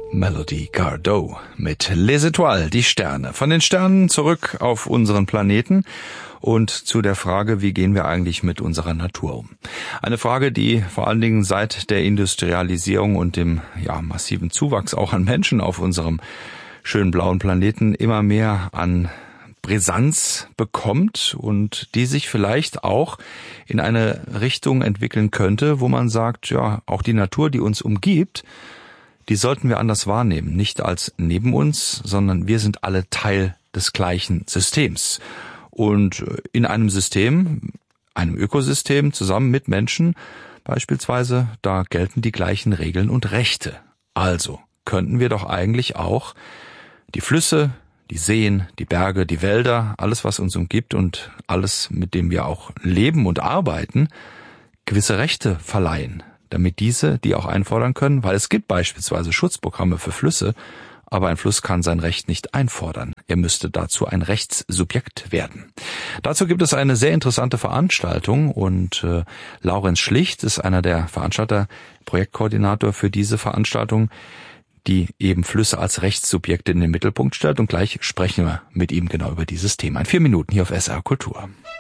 Melody Gardot mit Les Étoiles, die Sterne. Von den Sternen zurück auf unseren Planeten und zu der Frage, wie gehen wir eigentlich mit unserer Natur um? Eine Frage, die vor allen Dingen seit der Industrialisierung und dem massiven Zuwachs auch an Menschen auf unserem schönen blauen Planeten immer mehr an Brisanz bekommt und die sich vielleicht auch in eine Richtung entwickeln könnte, wo man sagt, auch die Natur, die uns umgibt, die sollten wir anders wahrnehmen, nicht als neben uns, sondern wir sind alle Teil des gleichen Systems. Und in einem System, einem Ökosystem, zusammen mit Menschen beispielsweise, da gelten die gleichen Regeln und Rechte. Also könnten wir doch eigentlich auch die Flüsse, die Seen, die Berge, die Wälder, alles, was uns umgibt und alles, mit dem wir auch leben und arbeiten, gewisse Rechte verleihen, damit diese die auch einfordern können, weil es gibt beispielsweise Schutzprogramme für Flüsse, aber ein Fluss kann sein Recht nicht einfordern. Er müsste dazu ein Rechtssubjekt werden. Dazu gibt es eine sehr interessante Veranstaltung und Laurenz Schlicht ist einer der Veranstalter, Projektkoordinator für diese Veranstaltung, die eben Flüsse als Rechtssubjekte in den Mittelpunkt stellt. Und gleich sprechen wir mit ihm genau über dieses Thema. In 4 Minuten hier auf SR Kultur.